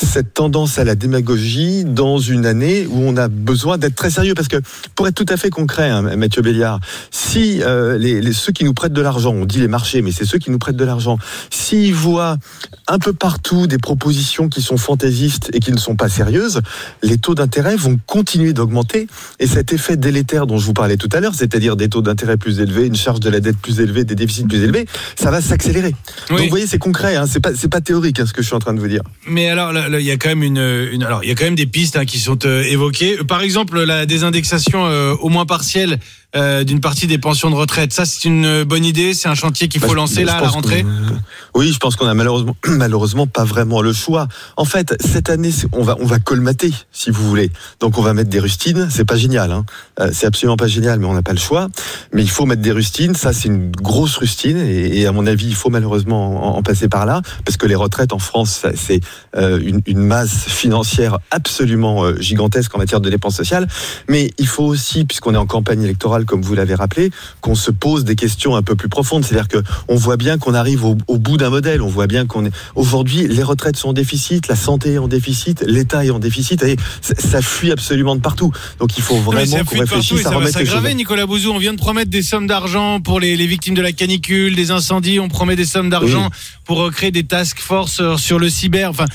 cette tendance à la démagogie dans une année où on a besoin d'être très sérieux. Parce que, pour être tout à fait concret, hein, Mathieu Béliard, si ceux qui nous prêtent de l'argent, on dit les marchés, mais c'est ceux qui nous prêtent de l'argent, s'ils voient un peu partout des propositions qui sont fantaisistes et qui ne sont pas sérieuses, les taux d'intérêt vont continuer d'augmenter. Et cet effet délétère dont je vous parlais tout à l'heure, c'est-à-dire des taux d'intérêt plus élevés, une charge de la dette plus élevée, des déficits plus élevés, ça va s'accélérer. Oui. Donc vous voyez, c'est concret, hein, c'est pas théorique, hein, ce que je suis en train de vous dire. Mais alors, il y a quand même il y a quand même des pistes, hein, qui sont évoquées. Par exemple, la désindexation au moins partielle d'une partie des pensions de retraite. Ça, c'est une bonne idée. C'est un chantier qu'il faut lancer là à la rentrée. Oui, je pense qu'on a malheureusement pas vraiment le choix. En fait, cette année, on va colmater, si vous voulez. Donc, on va mettre des rustines. C'est pas génial, hein. C'est absolument pas génial, mais on n'a pas le choix. Mais il faut mettre des rustines. Ça, c'est une grosse rustine, et à mon avis, il faut malheureusement en passer par là, parce que les retraites en France, c'est une masse financière absolument gigantesque en matière de dépenses sociales. Mais il faut aussi, puisqu'on est en campagne électorale, comme vous l'avez rappelé, qu'on se pose des questions un peu plus profondes. C'est-à-dire que on voit bien qu'on arrive au bout d'un modèle. On voit bien aujourd'hui, les retraites sont en déficit, la santé est en déficit, l'État est en déficit, et ça fuit absolument de partout. Donc il faut vraiment qu'on réfléchisse à remettre les choses. Ça va s'aggraver, Nicolas Bouzou. On vient de promettre des sommes d'argent pour les victimes de la canicule, des incendies. On promet des sommes d'argent pour créer des task force sur le cyber. Enfin,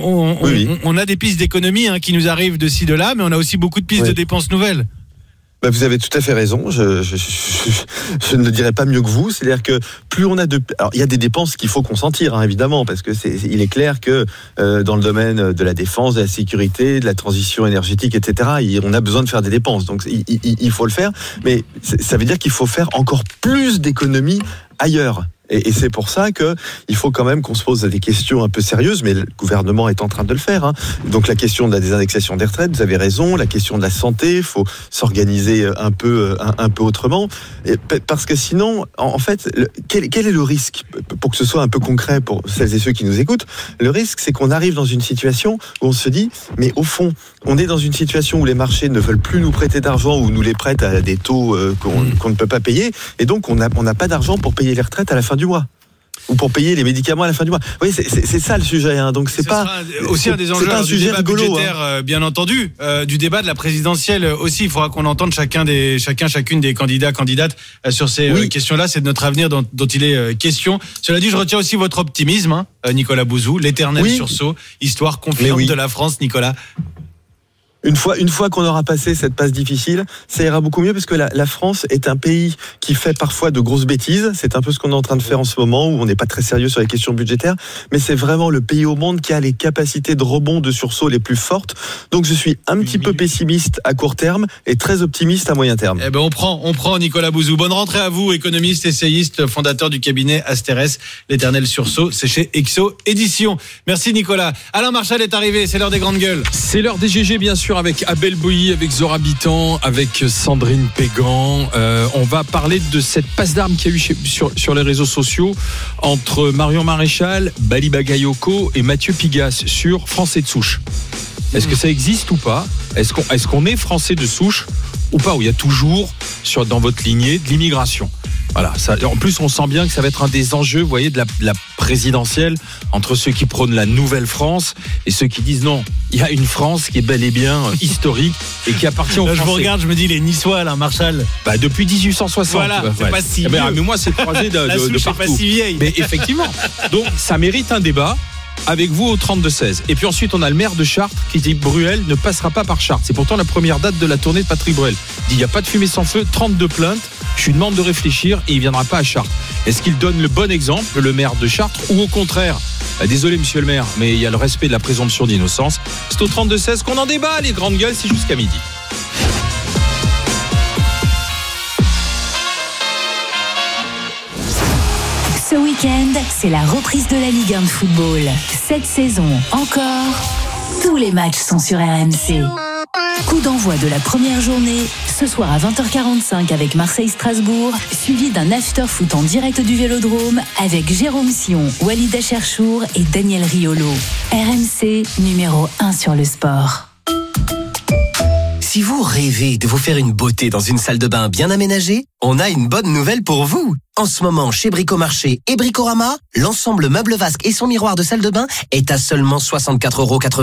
on a des pistes d'économie, hein, qui nous arrivent de ci de là, mais on a aussi beaucoup de pistes de dépenses nouvelles. Vous avez tout à fait raison. Je ne le dirais pas mieux que vous. C'est-à-dire que plus on a alors il y a des dépenses qu'il faut consentir, hein, évidemment, parce que il est clair que dans le domaine de la défense, de la sécurité, de la transition énergétique, etc., on a besoin de faire des dépenses. Donc il faut le faire, mais ça veut dire qu'il faut faire encore plus d'économies ailleurs. Et c'est pour ça que il faut quand même qu'on se pose des questions un peu sérieuses, mais le gouvernement est en train de le faire, hein. Donc la question de la désindexation des retraites, vous avez raison, la question de la santé, il faut s'organiser un peu autrement, parce que sinon, en fait, quel est le risque, pour que ce soit un peu concret pour celles et ceux qui nous écoutent? Le risque, c'est qu'on arrive dans une situation où on se dit, mais au fond, on est dans une situation où les marchés ne veulent plus nous prêter d'argent, ou nous les prêtent à des taux qu'on ne peut pas payer, et donc on n'a pas d'argent pour payer les retraites à la fin du mois, ou pour payer les médicaments à la fin du mois. Oui, c'est ça le sujet, hein. Donc c'est pas aussi un des enjeux du débat budgétaire, hein. Bien entendu, du débat de la présidentielle aussi. Il faudra qu'on entende chacune des candidates sur ces questions-là. C'est de notre avenir dont il est question. Cela dit, je retiens aussi votre optimisme, hein, Nicolas Bouzou, l'éternel sursaut, histoire confiante de la France, Nicolas. Une fois qu'on aura passé cette passe difficile, ça ira beaucoup mieux, parce que la France est un pays qui fait parfois de grosses bêtises. C'est un peu ce qu'on est en train de faire en ce moment, où on n'est pas très sérieux sur les questions budgétaires. Mais c'est vraiment le pays au monde qui a les capacités de rebond, de sursaut les plus fortes. Donc je suis un petit peu pessimiste à court terme et très optimiste à moyen terme. On prend Nicolas Bouzou. Bonne rentrée à vous, économiste, essayiste, fondateur du cabinet Asterès. L'éternel sursaut, c'est chez Exo Édition. Merci Nicolas. Alain Marchal est arrivé, c'est l'heure des grandes gueules. C'est l'heure des GG, bien sûr, avec Abel Bouilly, avec Zora Bitan, avec Sandrine Pégan. On va parler de cette passe d'armes qu'il y a eu sur les réseaux sociaux entre Marion Maréchal, Bali Bagayoko et Mathieu Pigasse sur Français de souche. Est-ce que ça existe ou pas ? Est-ce qu'on est Français de souche ou pas ? Où il y a toujours dans votre lignée de l'immigration. Voilà, ça, en plus on sent bien que ça va être un des enjeux, vous voyez, de la présidentielle, entre ceux qui prônent la nouvelle France et ceux qui disent non, il y a une France qui est bel et bien historique et qui appartient aux Français. Je vous regarde, je me dis les Niçois, là, Marchal. Depuis 1860. Voilà, c'est pas si vieux. Mais moi c'est croisé de partout. Pas si vieille. Mais effectivement, donc ça mérite un débat avec vous au 32-16. Et puis ensuite on a le maire de Chartres qui dit Bruel ne passera pas par Chartres. C'est pourtant la première date de la tournée de Patrick Bruel. Il dit il n'y a pas de fumée sans feu, 32 plaintes, je lui demande de réfléchir et il ne viendra pas à Chartres. Est-ce qu'il donne le bon exemple, le maire de Chartres, ou au contraire, désolé monsieur le maire, mais il y a le respect de la présomption d'innocence. C'est au 32-16 qu'on en débat, les grandes gueules, c'est jusqu'à midi. Ce week-end, c'est la reprise de la Ligue 1 de football. Cette saison encore, tous les matchs sont sur RMC. Coup d'envoi de la première journée, ce soir à 20h45 avec Marseille-Strasbourg, suivi d'un after-foot en direct du Vélodrome avec Jérôme Sion, Walid Acharchour et Daniel Riolo. RMC, numéro 1 sur le sport. Si vous rêvez de vous faire une beauté dans une salle de bain bien aménagée, on a une bonne nouvelle pour vous. En ce moment, chez Bricomarché et Bricorama, l'ensemble meuble vasque et son miroir de salle de bain est à seulement 64,90 €.